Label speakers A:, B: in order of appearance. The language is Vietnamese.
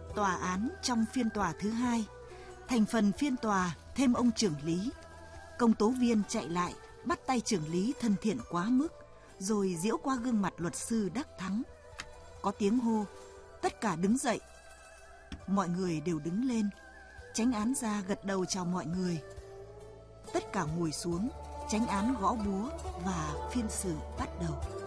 A: Tòa án trong phiên tòa thứ hai. Thành phần phiên tòa thêm ông trưởng lý. Công tố viên chạy lại bắt tay trưởng lý thân thiện quá mức, rồi giễu qua gương mặt luật sư đắc thắng. Có tiếng hô, tất cả đứng dậy. Mọi người đều đứng lên. Chánh án gia gật đầu chào mọi người. Tất cả ngồi xuống, chánh án gõ búa và phiên xử bắt đầu.